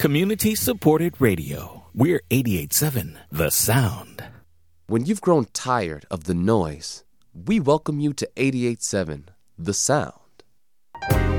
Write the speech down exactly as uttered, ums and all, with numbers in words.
Community-supported radio. We're eighty-eight point seven The Sound. When you've grown tired of the noise, we welcome you to eighty-eight point seven The Sound.